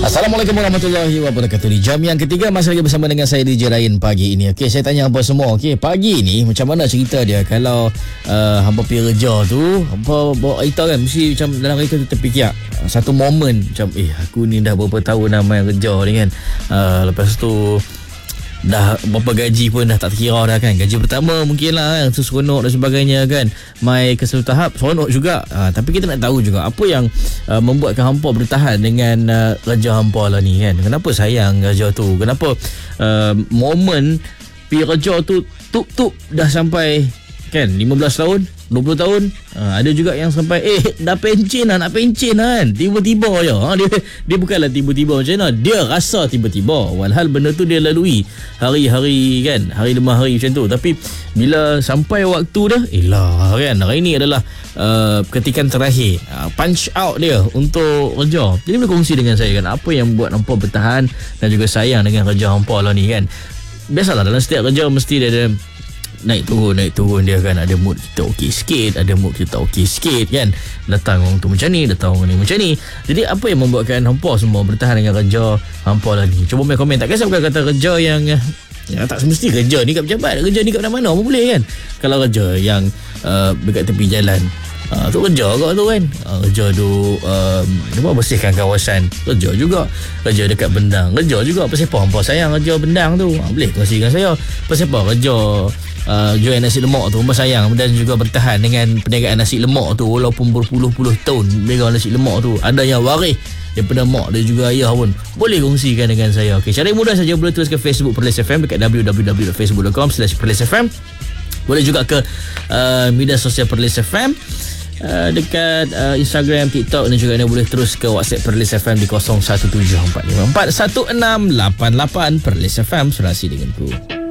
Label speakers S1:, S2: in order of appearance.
S1: Assalamualaikum warahmatullahi wabarakatuh. Di jam yang ketiga masih lagi bersama dengan saya DJ Rain pagi ini. Okey, saya tanya hampa semua. Okey, pagi ni macam mana cerita dia kalau hampa pergi kerja tu, hampa bawa kereta kan, mesti macam dalam kereta tu terfikir satu momen macam aku ni dah berapa tahun dah main kerja ni kan. Lepas tu dah berapa gaji pun dah tak terkira dah kan. Gaji pertama mungkin lah kan, seronok dan sebagainya kan. Mai ke satu tahap seronok juga. Tapi kita nak tahu juga apa yang membuatkan hampa bertahan dengan kerja hampa lah ni kan. Kenapa sayang kerja tu? Kenapa momen pergi kerja tu tup dah sampai kan 15 tahun, 20 tahun. Ada juga yang sampai dah pencen lah, nak pencen kan. Tiba-tiba je. Dia bukanlah tiba-tiba macam mana. Dia rasa tiba-tiba. Walhal benda tu dia lalui hari-hari kan. Hari lemah hari macam tu. Tapi bila sampai waktu dah, kan. Hari ni adalah ketikan terakhir. Punch out dia untuk kerja. Jadi boleh kongsi dengan saya kan. Apa yang buat hampa bertahan dan juga sayang dengan kerja hampa lah ni kan. Biasalah dalam setiap kerja mesti dia ada naik turun dia kan. Ada mood kita okey sikit, ada mood kita okey sikit kan. Datang orang tu macam ni, datang orang ni macam ni. Jadi apa yang membuatkan hampa semua bertahan dengan kerja hampa lah ni? Cuba main komen. Tak kisah bukan kata kerja yang tak semesti kerja ni kat pejabat, kerja ni kat mana-mana pun boleh kan. Kalau kerja yang dekat tepi jalan, tu kerja kot tu kan. Kerja tu bersihkan kawasan, kerja juga. Kerja dekat bendang, kerja juga. Pasal apa hampa sayang kerja bendang tu? Boleh kongsikan saya. Pasal apa kerja jual nasi lemak tu hampa sayang dan juga bertahan dengan perniagaan nasi lemak tu walaupun berpuluh-puluh tahun berniaga nasi lemak tu. Ada yang waris daripada mak dia juga ayah pun. Boleh kongsikan dengan saya. Okey, cara mudah saja boleh tulis ke Facebook Perlis FM dekat www.facebook.com/perlisfm. Boleh juga ke media sosial Perlis FM dekat Instagram, TikTok, dan juga anda boleh terus ke WhatsApp Perlis FM di 0174541688. Perlis FM, serasi denganku.